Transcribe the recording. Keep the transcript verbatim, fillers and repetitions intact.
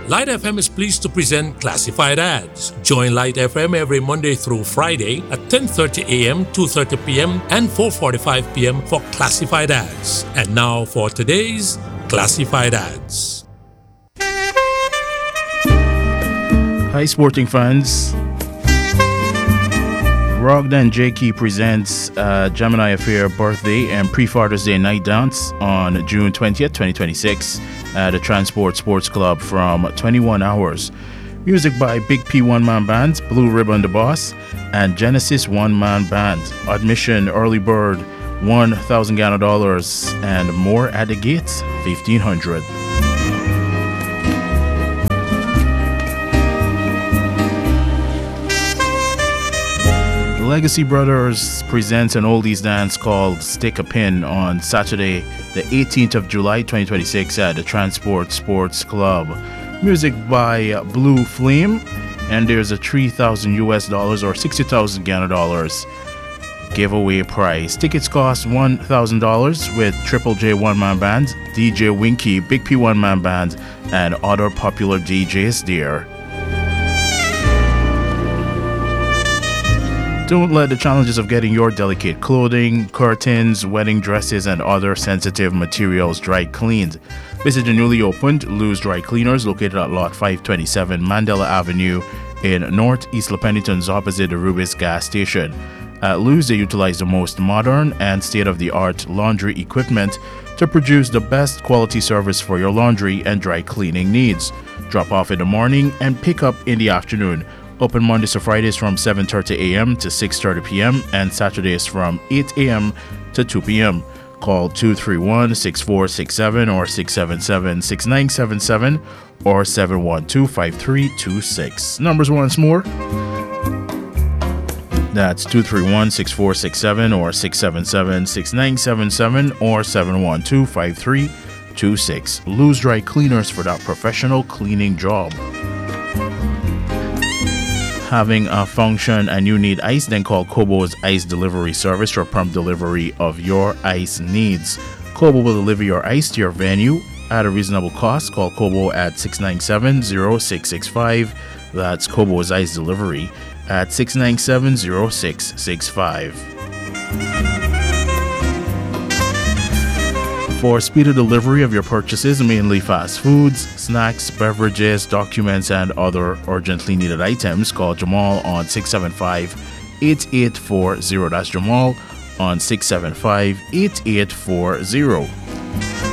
Light F M is pleased to present Classified Ads. Join Light F M every Monday through Friday at ten thirty a m, two thirty p m, and four forty-five p m for Classified Ads. And now for today's Classified Ads. Hi, sporting fans. Rogdan J. Key presents uh, Gemini Affair birthday and pre-Father's Day night dance on June twentieth, twenty twenty-six at the Transport Sports Club from twenty-one hours. Music by Big P One-Man Band, Blue Ribbon the Boss, and Genesis One-Man Band. Admission early bird one thousand Ghana dollars and more at the gate fifteen hundred. Legacy Brothers presents an oldies dance called Stick a Pin on Saturday, the eighteenth of July, twenty twenty-six at the Transport Sports Club. Music by Blue Flame, and there's a three thousand U S dollars or sixty thousand Ghana dollars giveaway prize. Tickets cost one thousand dollars with Triple J One-Man Band, D J Winky, Big P One-Man Band, and other popular D Js there. Don't let the challenges of getting your delicate clothing, curtains, wedding dresses, and other sensitive materials dry cleaned. Visit the newly opened Lou's Dry Cleaners located at Lot five twenty-seven Mandela Avenue in North East La Penitence opposite the Rubis gas station. At Lou's, they utilize the most modern and state-of-the-art laundry equipment to produce the best quality service for your laundry and dry cleaning needs. Drop off in the morning and pick up in the afternoon. Open Mondays to Fridays from seven thirty a m to six thirty p m and Saturdays from eight a m to two p m Call two three one, six four six seven or six seven seven, six nine seven seven or seven one two, five three two six. Numbers once more. That's two three one, six four six seven or six seven seven, six nine seven seven or seven one two, five three two six. Lou's Dry Cleaners for that professional cleaning job. Having a function and you need ice, then call Kobo's Ice Delivery Service for prompt delivery of your ice needs. Kobo will deliver your ice to your venue at a reasonable cost. Call Kobo at six nine seven, zero six six five. That's Kobo's Ice Delivery at six nine seven, zero six six five. For speedy delivery of your purchases, mainly fast foods, snacks, beverages, documents, and other urgently needed items, call Jamal on six seven five, eight eight four zero. That's Jamal on six seven five, eight eight four zero.